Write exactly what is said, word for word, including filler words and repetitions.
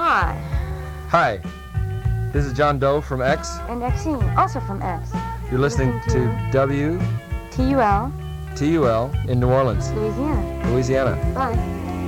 Hi. Hi. This is John Doe from X. And Xene, also from X. You're listening, listening to, to W T U L T U L in New Orleans, Louisiana. Louisiana. Bye.